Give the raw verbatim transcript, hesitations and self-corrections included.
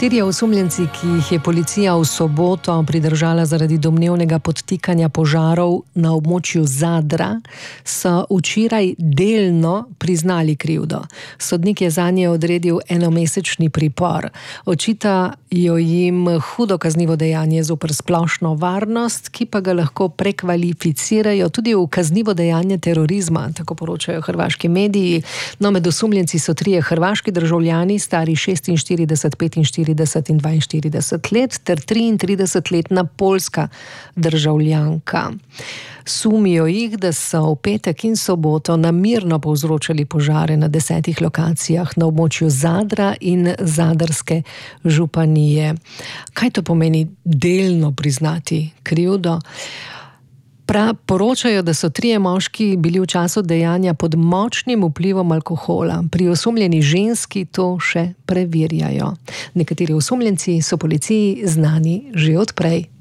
Štirje osumljenci, ki jih je policija v soboto pridržala zaradi domnevnega podtikanja požarov na območju Zadra, so včeraj delno priznali krivdo. Sodnik je zanje odredil enomesečni pripor. Očitajo jim hudo kaznivo dejanje zoper splošno varnost, ki pa ga lahko prekvalificirajo tudi v kaznivo dejanje terorizma, tako poročajo hrvaški mediji. No, med osumljenci so trije hrvaški državljani, stari šestinštirideset, petinštirideset in dvainštirideset let, ter triintridesetletna poljska državljanka. Sumijo jih, da so v petek in soboto namerno povzročali požare na desetih lokacijah na območju Zadra in Zadarske županije. Kaj to pomeni delno priznati krivdo? Pra, poročajo, da so trije moški bili v času dejanja pod močnim vplivom alkohola. Pri osumljeni ženski to še preverjajo. Nekateri osumljenci so policiji znani že od prej.